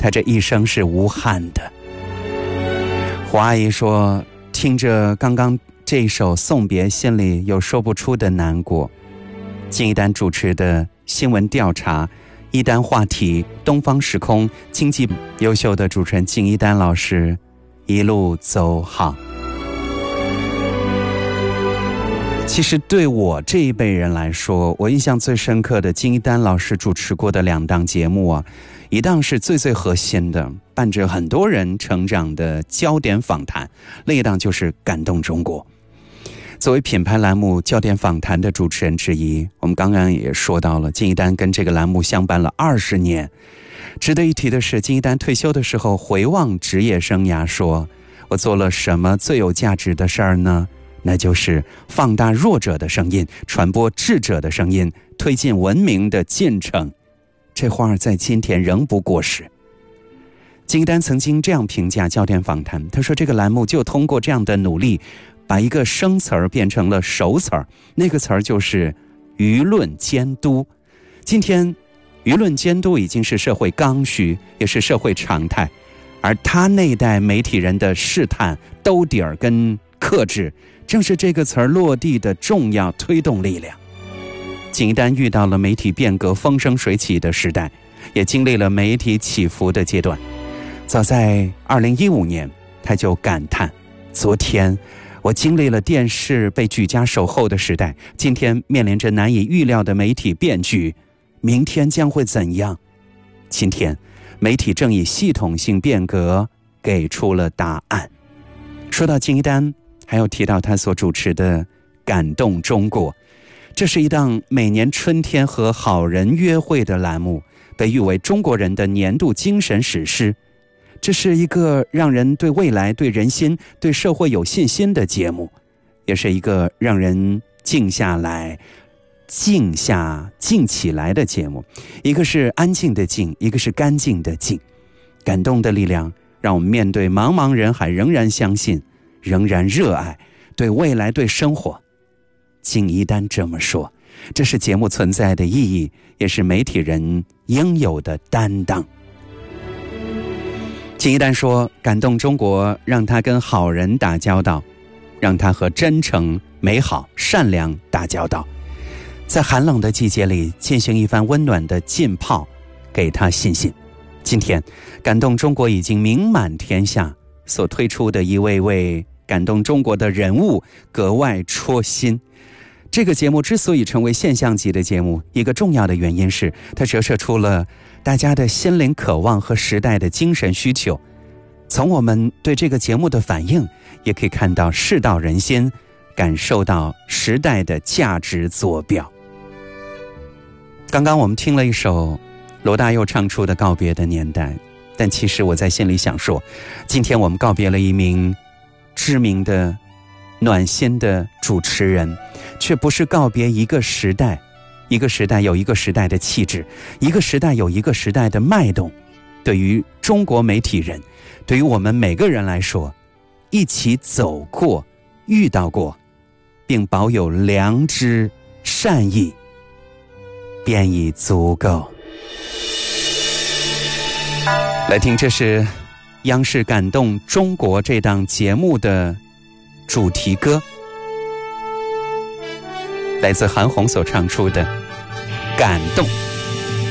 他这一生是无憾的。胡阿姨说，听着刚刚这一首送别，心里有说不出的难过。金一丹主持的新闻调查一丹话题东方时空经济，优秀的主持人金一丹老师一路走好。其实对我这一辈人来说，我印象最深刻的金一丹老师主持过的2档节目啊，一档是最核心的，伴着很多人成长的焦点访谈，另一档就是感动中国。作为品牌栏目焦点访谈的主持人之一，我们刚刚也说到了，金一丹跟这个栏目相伴了20年。值得一提的是，金一丹退休的时候回望职业生涯说，我做了什么最有价值的事儿呢？那就是放大弱者的声音，传播智者的声音，推进文明的进程。这话在今天仍不过时。金一丹曾经这样评价焦点访谈，他说这个栏目就通过这样的努力，把一个生词儿变成了熟词儿，那个词儿就是舆论监督。今天舆论监督已经是社会刚需，也是社会常态，而他那代媒体人的试探、兜底儿跟克制，正是这个词儿落地的重要推动力量。金一丹遇到了媒体变革风生水起的时代，也经历了媒体起伏的阶段。早在2015年，他就感叹，昨天我经历了电视被举家守候的时代，今天面临着难以预料的媒体变局，明天将会怎样？今天媒体正以系统性变革给出了答案。说到金一丹，还有提到他所主持的感动中国，这是一档每年春天和好人约会的栏目，被誉为中国人的年度精神史诗。这是一个让人对未来、对人心、对社会有信心的节目，也是一个让人静下来、静起来的节目。一个是安静的静，一个是干净的静。感动的力量让我们面对茫茫人海仍然相信，仍然热爱，对未来、对生活。金一丹这么说，这是节目存在的意义，也是媒体人应有的担当。金一丹说，感动中国让他跟好人打交道，让他和真诚、美好、善良打交道，在寒冷的季节里进行一番温暖的浸泡，给他信心。今天感动中国已经名满天下，所推出的一位位感动中国的人物格外戳心。这个节目之所以成为现象级的节目，一个重要的原因是它折射出了大家的心灵渴望和时代的精神需求。从我们对这个节目的反应，也可以看到世道人心，感受到时代的价值坐标。刚刚我们听了一首罗大佑唱出的《告别的年代》，但其实我在心里想说，今天我们告别了一名知名的暖心的主持人，却不是告别一个时代。一个时代有一个时代的气质，一个时代有一个时代的脉动。对于中国媒体人，对于我们每个人来说，一起走过、遇到过，并保有良知、善意，便已足够。来听，这是央视感动中国这档节目的主题歌，来自韩红所唱出的《感动》。